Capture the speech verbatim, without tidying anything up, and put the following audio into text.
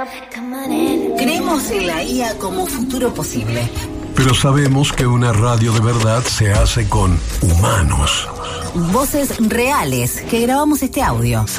Creemos en la I A como futuro posible. Pero sabemos que una radio de verdad se hace con humanos. Voces reales que grabamos este audio.